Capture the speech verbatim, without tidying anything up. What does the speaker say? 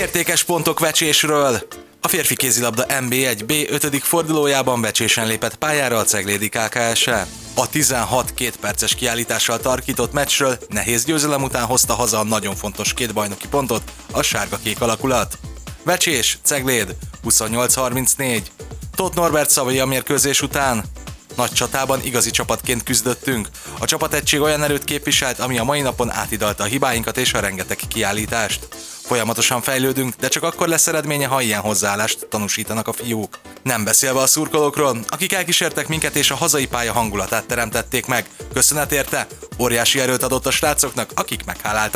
Értékes pontok Vecsésről. A férfi kézilabda en bé egy bé ötödik fordulójában Vecsésen lépett pályára a Ceglédi ká ká es-e. A tizenhat két perces kiállítással tarkított meccsről nehéz győzelem után hozta haza a nagyon fontos két bajnoki pontot a sárga-kék alakulat. Vecsés, Cegléd, huszonnyolc harmincnégy. Tóth Norbert szavai a mérkőzés után: nagy csatában igazi csapatként küzdöttünk. A csapategység olyan erőt képviselt, ami a mai napon átidalta a hibáinkat és a rengeteg kiállítást. Folyamatosan fejlődünk, de csak akkor lesz eredménye, ha ilyen hozzáállást tanúsítanak a fiúk. Nem beszélve a szurkolókról, akik elkísértek minket és a hazai pálya hangulatát teremtették meg. Köszönet érte, óriási erőt adott a srácoknak, akik megháláltak.